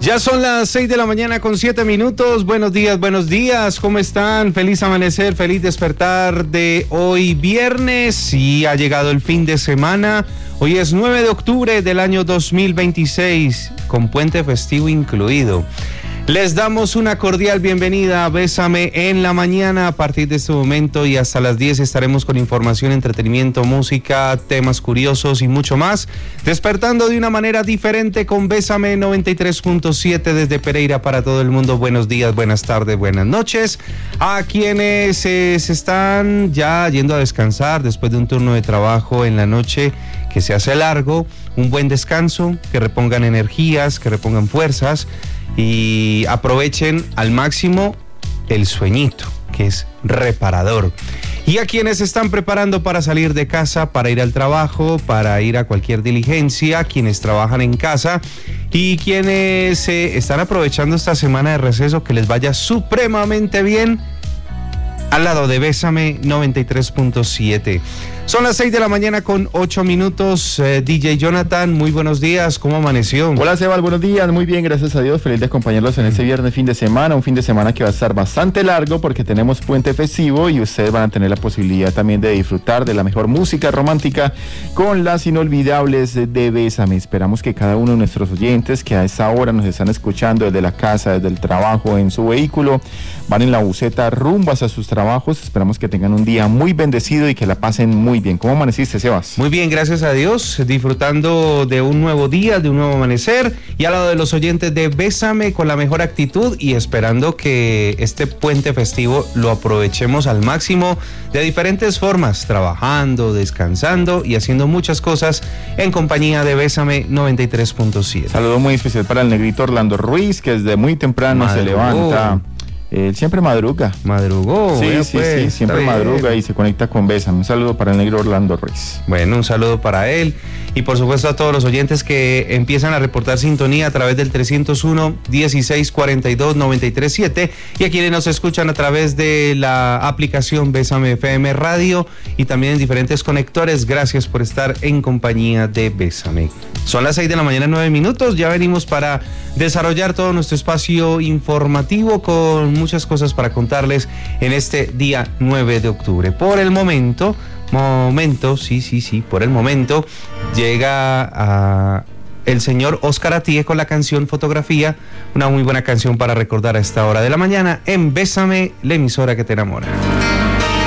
Ya son las 6 de la mañana con 7 minutos. Buenos días, ¿cómo están? Feliz amanecer, feliz despertar de hoy viernes y ha llegado el fin de semana. Hoy es 9 de octubre del año 2026, con puente festivo incluido. Les damos una cordial bienvenida a Bésame en la mañana. A partir de este momento y hasta las 10 estaremos con información, entretenimiento, música, temas curiosos y mucho más. Despertando de una manera diferente con Bésame 93.7 desde Pereira para todo el mundo. Buenos días, buenas tardes, buenas noches. A quienes se están ya yendo a descansar después de un turno de trabajo en la noche que se hace largo, un buen descanso, que repongan energías, que repongan fuerzas y aprovechen al máximo el sueñito, que es reparador. Y a quienes se están preparando para salir de casa, para ir al trabajo, para ir a cualquier diligencia, quienes trabajan en casa y quienes están aprovechando esta semana de receso, que les vaya supremamente bien. Al lado de Bésame 93.7. Son las 6 de la mañana con 8 minutos. DJ Jonathan, muy buenos días. ¿Cómo amaneció? Hola, Sebas, buenos días. Muy bien, gracias a Dios. Feliz de acompañarlos en este viernes fin de semana. Un fin de semana que va a estar bastante largo porque tenemos puente festivo y ustedes van a tener la posibilidad también de disfrutar de la mejor música romántica con las inolvidables de Bésame. Esperamos que cada uno de nuestros oyentes que a esta hora nos están escuchando desde la casa, desde el trabajo, en su vehículo, van en la buseta rumbo hacia sus trabajos. Esperamos que tengan un día muy bendecido y que la pasen muy bien. ¿Cómo amaneciste, Sebas? Muy bien, gracias a Dios, disfrutando de un nuevo día, de un nuevo amanecer, y al lado de los oyentes de Bésame con la mejor actitud y esperando que este puente festivo lo aprovechemos al máximo de diferentes formas, trabajando, descansando y haciendo muchas cosas en compañía de Bésame 93.7. Saludo muy especial para el negrito Orlando Ruiz, que desde muy temprano se levanta. Él siempre madruga. Madrugó. Sí, siempre madruga y se conecta con Bésame. Un saludo para el negro Orlando Ruiz. Bueno, un saludo para él y por supuesto a todos los oyentes que empiezan a reportar sintonía a través del 301-1642-937 y a quienes nos escuchan a través de la aplicación Bésame FM Radio y también en diferentes conectores. Gracias por estar en compañía de Bésame. Son las 6 de la mañana, 9 minutos. Ya venimos para desarrollar todo nuestro espacio informativo con muchas cosas para contarles en este día 9 de octubre. Por el momento, llega el señor Oscar Atie con la canción Fotografía, una muy buena canción para recordar a esta hora de la mañana en Bésame, la emisora que te enamora.